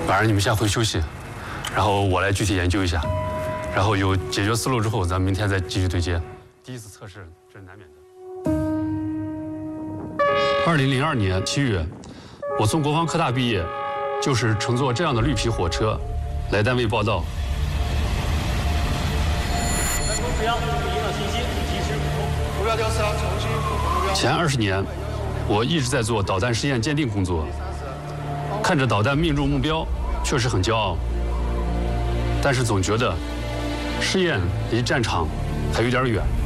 晚上你们先回休息，然后我来具体研究一下，然后有解决思路之后，咱们明天再继续对接。第一次测试这是难免的。2002年7月，我从国防科大毕业，就是乘坐这样的绿皮火车来单位报到。 目标引导信息及时补充。目标调查重新目标。 前20年，我一直在做导弹试验鉴定工作，看着导弹命中目标，确实很骄傲。但是总觉得试验离战场还有点远。